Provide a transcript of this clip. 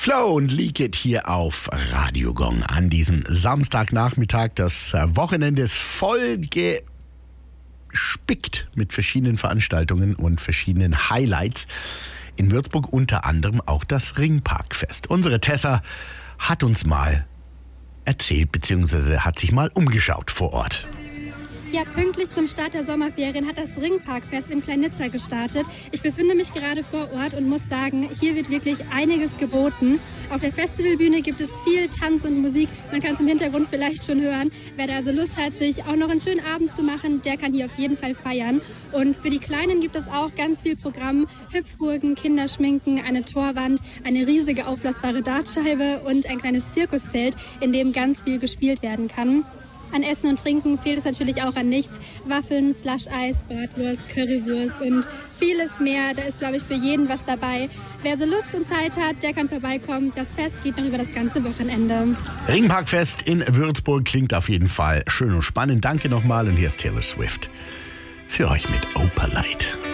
Flo und Leak It hier auf Radio Gong an diesem Samstagnachmittag. Das Wochenende ist voll gespickt mit verschiedenen Veranstaltungen und verschiedenen Highlights. In Würzburg unter anderem auch das Ringparkfest. Unsere Tessa hat uns mal erzählt, beziehungsweise hat sich mal umgeschaut vor Ort. Ja, pünktlich zum Start der Sommerferien hat das Ringparkfest in Klein-Nizza gestartet. Ich befinde mich gerade vor Ort und muss sagen, hier wird wirklich einiges geboten. Auf der Festivalbühne gibt es viel Tanz und Musik. Man kann es im Hintergrund vielleicht schon hören. Wer da also Lust hat, sich auch noch einen schönen Abend zu machen, der kann hier auf jeden Fall feiern. Und für die Kleinen gibt es auch ganz viel Programm. Hüpfburgen, Kinderschminken, eine Torwand, eine riesige aufblasbare Dartscheibe und ein kleines Zirkuszelt, in dem ganz viel gespielt werden kann. An Essen und Trinken fehlt es natürlich auch an nichts. Waffeln, Slush-Eis, Bratwurst, Currywurst und vieles mehr. Da ist, glaube ich, für jeden was dabei. Wer so Lust und Zeit hat, der kann vorbeikommen. Das Fest geht noch über das ganze Wochenende. Ringparkfest in Würzburg klingt auf jeden Fall schön und spannend. Danke nochmal und hier ist Taylor Swift für euch mit Opalite.